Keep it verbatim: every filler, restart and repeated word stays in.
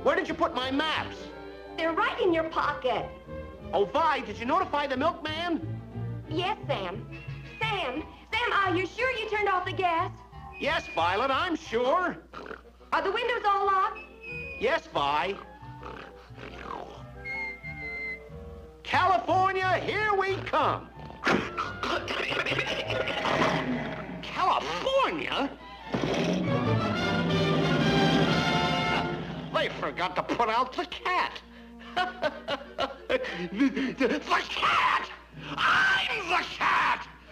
Where did you put my maps? They're right in your pocket. Oh, Vi, did you notify the milkman? Yes, Sam. Sam, Sam, are you sure you turned off the gas? Yes, Violet, I'm sure. Are the windows all locked? Yes, Vi. California, here we come. California? They forgot to put out the cat. the, the, the cat! I'm the cat!